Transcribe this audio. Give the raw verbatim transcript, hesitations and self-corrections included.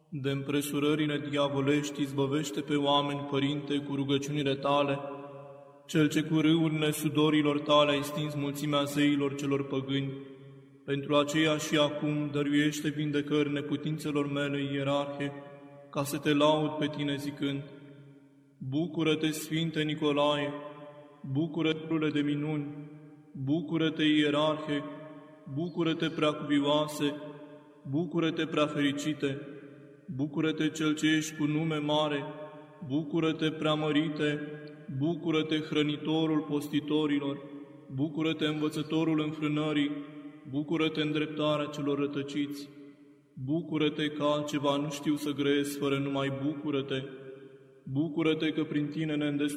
de împresurările diavolești izbăvește pe oameni, Părinte, cu rugăciunile Tale, Cel ce cu râurile sudorilor Tale ai stins mulțimea zeilor celor păgâni. Pentru aceea și acum dăruiește vindecări neputințelor mele, ierarhe, ca să te laud pe Tine zicând: Bucură-te, Sfinte Nicolae, bucură-te de minuni, bucură-te, ierarhe, bucură-te, preacuvioase, bucură-te, prea fericite, bucură-te, Cel ce ești cu nume mare, bucură-te, preamărite, bucură-te, hrănitorul postitorilor, bucură-te, învățătorul înfrânării, bucură-te, îndreptarea celor rătăciți, bucură-te că altceva nu știu să grăiesc fără numai bucură-te, bucură-te că prin Tine ne